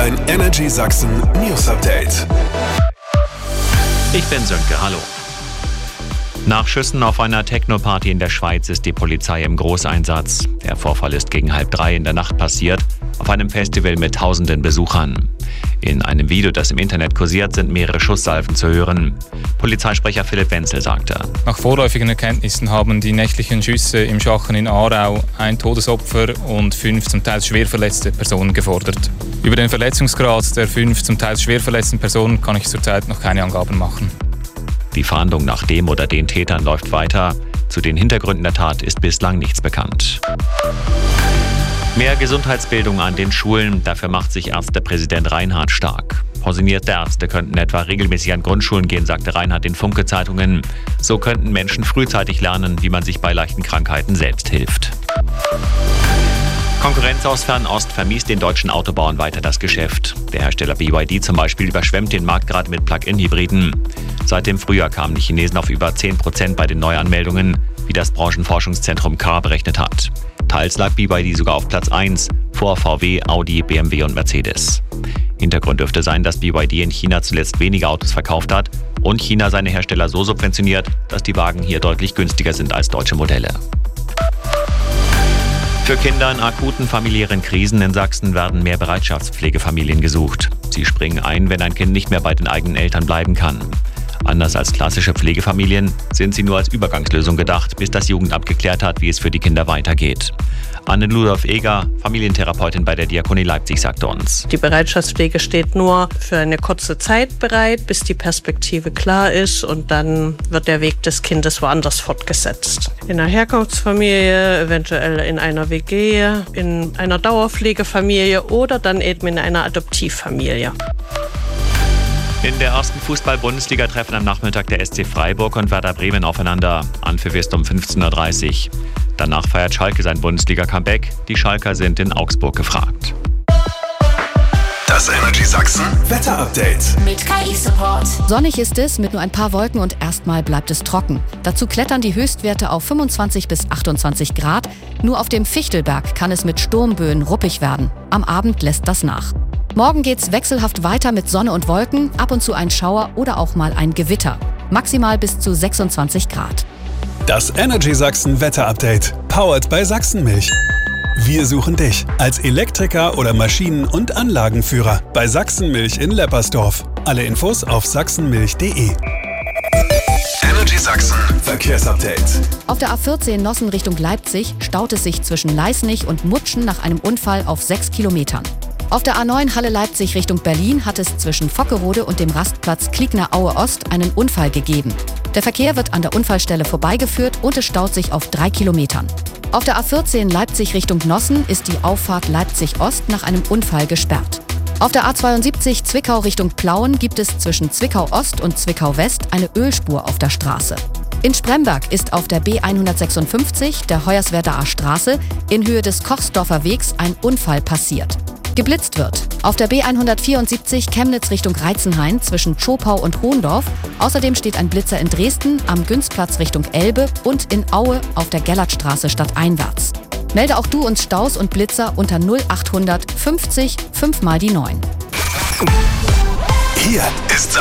Dein Energy Sachsen News Update. Ich bin Sönke, hallo. Nach Schüssen auf einer Techno-Party in der Schweiz ist die Polizei im Großeinsatz. Der Vorfall ist gegen 2:30 in der Nacht passiert, auf einem Festival mit tausenden Besuchern. In einem Video, das im Internet kursiert, sind mehrere Schusssalven zu hören. Polizeisprecher Philipp Wenzel sagte: Nach vorläufigen Erkenntnissen haben die nächtlichen Schüsse im Schachen in Aarau ein Todesopfer und 5 zum Teil schwer verletzte Personen gefordert. Über den Verletzungsgrad der 5 zum Teil schwer verletzten Personen kann ich zurzeit noch keine Angaben machen. Die Fahndung nach dem oder den Tätern läuft weiter. Zu den Hintergründen der Tat ist bislang nichts bekannt. Mehr Gesundheitsbildung an den Schulen, dafür macht sich Ärztepräsident Reinhardt stark. Pensionierte Ärzte könnten etwa regelmäßig an Grundschulen gehen, sagte Reinhardt den Funke-Zeitungen. So könnten Menschen frühzeitig lernen, wie man sich bei leichten Krankheiten selbst hilft. Konkurrenz aus Fernost vermiest den deutschen Autobauern weiter das Geschäft. Der Hersteller BYD zum Beispiel überschwemmt den Markt gerade mit Plug-in-Hybriden. Seit dem Frühjahr kamen die Chinesen auf über 10% bei den Neuanmeldungen, wie das Branchenforschungszentrum K berechnet hat. Teils lag BYD sogar auf Platz 1, vor VW, Audi, BMW und Mercedes. Hintergrund dürfte sein, dass BYD in China zuletzt weniger Autos verkauft hat und China seine Hersteller so subventioniert, dass die Wagen hier deutlich günstiger sind als deutsche Modelle. Für Kinder in akuten familiären Krisen in Sachsen werden mehr Bereitschaftspflegefamilien gesucht. Sie springen ein, wenn ein Kind nicht mehr bei den eigenen Eltern bleiben kann. Anders als klassische Pflegefamilien sind sie nur als Übergangslösung gedacht, bis das Jugendamt geklärt hat, wie es für die Kinder weitergeht. Anne-Ludolf-Eger, Familientherapeutin bei der Diakonie Leipzig, sagte uns: Die Bereitschaftspflege steht nur für eine kurze Zeit bereit, bis die Perspektive klar ist, und dann wird der Weg des Kindes woanders fortgesetzt. In einer Herkunftsfamilie, eventuell in einer WG, in einer Dauerpflegefamilie oder dann eben in einer Adoptivfamilie. In der ersten Fußball-Bundesliga treffen am Nachmittag der SC Freiburg und Werder Bremen aufeinander. Anpfiff ist um 15:30 Uhr. Danach feiert Schalke sein Bundesliga-Comeback. Die Schalker sind in Augsburg gefragt. Das Energy Sachsen Wetter-Update mit KI-Support. Sonnig ist es mit nur ein paar Wolken und erstmal bleibt es trocken. Dazu klettern die Höchstwerte auf 25 bis 28 Grad. Nur auf dem Fichtelberg kann es mit Sturmböen ruppig werden. Am Abend lässt das nach. Morgen geht's wechselhaft weiter mit Sonne und Wolken, ab und zu ein Schauer oder auch mal ein Gewitter. Maximal bis zu 26 Grad. Das Energy Sachsen Wetter-Update, powered by Sachsenmilch. Wir suchen dich als Elektriker oder Maschinen- und Anlagenführer bei Sachsenmilch in Leppersdorf. Alle Infos auf sachsenmilch.de. Energy Sachsen Verkehrsupdate. Auf der A14 Nossen Richtung Leipzig staut es sich zwischen Leisnig und Mutschen nach einem Unfall auf 6 Kilometern. Auf der A9 Halle-Leipzig Richtung Berlin hat es zwischen Fockerode und dem Rastplatz Kliegner-Aue Ost einen Unfall gegeben. Der Verkehr wird an der Unfallstelle vorbeigeführt und es staut sich auf 3 Kilometern. Auf der A14 Leipzig Richtung Nossen ist die Auffahrt Leipzig Ost nach einem Unfall gesperrt. Auf der A72 Zwickau Richtung Plauen gibt es zwischen Zwickau Ost und Zwickau West eine Ölspur auf der Straße. In Spremberg ist auf der B156, der Hoyerswerdaer Straße, in Höhe des Kochsdorfer Wegs ein Unfall passiert. Geblitzt wird. Auf der B174 Chemnitz Richtung Reitzenhain zwischen Zschopau und Hohndorf. Außerdem steht ein Blitzer in Dresden, am Günzplatz Richtung Elbe und in Aue auf der Gellertstraße stadteinwärts. Melde auch du uns Staus und Blitzer unter 0800 50 5 mal die 9. Hier ist